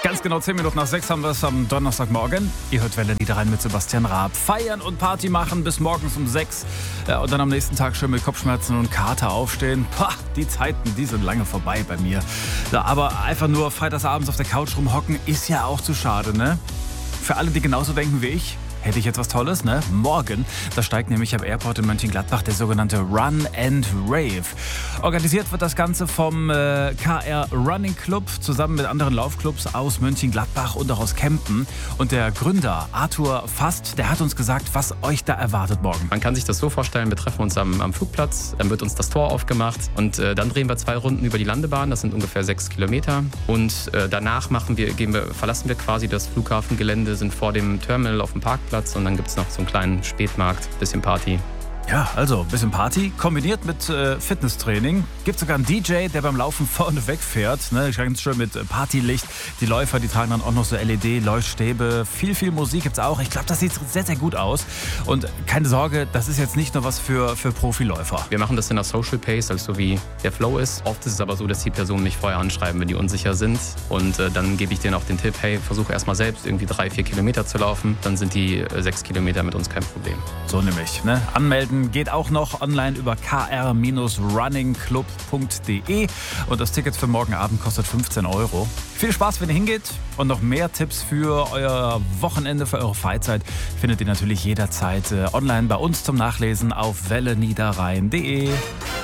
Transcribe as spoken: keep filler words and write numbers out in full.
Ganz genau zehn Minuten nach sechs haben wir es am Donnerstagmorgen. Ihr hört Welle Niederrhein mit Sebastian Raab. Feiern und Party machen bis morgens um sechs. Ja, und dann am nächsten Tag schön mit Kopfschmerzen und Kater aufstehen. Pah, die Zeiten, die sind lange vorbei bei mir. Ja, aber einfach nur freitagsabends auf der Couch rumhocken ist ja auch zu schade, ne? Für alle, die genauso denken wie ich, hätte ich jetzt was Tolles, ne? Morgen, da steigt nämlich am Airport in Mönchengladbach der sogenannte Run and Rave. Organisiert wird das Ganze vom äh, K R Running Club zusammen mit anderen Laufclubs aus Mönchengladbach und auch aus Kempen. Und der Gründer Arthur Fast, der hat uns gesagt, was euch da erwartet morgen. Man kann sich das so vorstellen, wir treffen uns am, am Flugplatz, dann wird uns das Tor aufgemacht und äh, dann drehen wir zwei Runden über die Landebahn, das sind ungefähr sechs Kilometer. Und äh, danach machen wir, gehen wir, verlassen wir quasi das Flughafengelände, sind vor dem Terminal auf dem Parkplatz. Und dann gibt es noch so einen kleinen Spätmarkt, bisschen Party. Ja, also ein bisschen Party, kombiniert mit äh, Fitnesstraining. Gibt sogar einen D J, der beim Laufen vorne wegfährt. Ne? Ganz schön mit äh, Partylicht. Die Läufer, die tragen dann auch noch so L E D-Leuchtstäbe. Viel, viel Musik gibt's auch. Ich glaube, das sieht sehr, sehr gut aus. Und keine Sorge, das ist jetzt nicht nur was für, für Profiläufer. Wir machen das in der Social Pace, also wie der Flow ist. Oft ist es aber so, dass die Personen mich vorher anschreiben, wenn die unsicher sind. Und äh, dann gebe ich denen auch den Tipp, hey, versuche erstmal selbst irgendwie drei, vier Kilometer zu laufen. Dann sind die äh, sechs Kilometer mit uns kein Problem. So nämlich, ne? Anmelden geht auch noch online über k r running club punkt d e und das Ticket für morgen Abend kostet fünfzehn Euro. Viel Spaß, wenn ihr hingeht, und noch mehr Tipps für euer Wochenende, für eure Freizeit findet ihr natürlich jederzeit online bei uns zum Nachlesen auf welle niederrhein punkt d e.